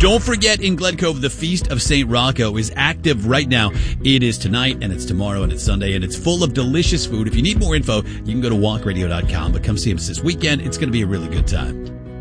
Don't forget, in Glen Cove, the Feast of St. Rocco is active right now. It is tonight, and it's tomorrow, and it's Sunday, and it's full of delicious food. If you need more info, you can go to walkradio.com, but come see us this weekend. It's going to be a really good time.